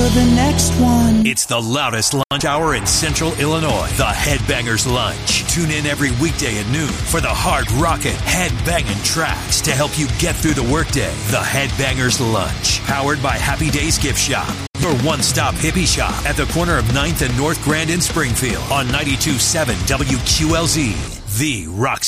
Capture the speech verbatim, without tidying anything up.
the next one. It's the loudest lunch hour in Central Illinois. The Headbangers Lunch. Tune in every weekday at noon for the hard rockin', headbanging tracks to help you get through the workday. The Headbangers Lunch. Powered by Happy Days Gift Shop. Your one-stop hippie shop at the corner of ninth and North Grand in Springfield on ninety-two point seven W Q L Z. The Rock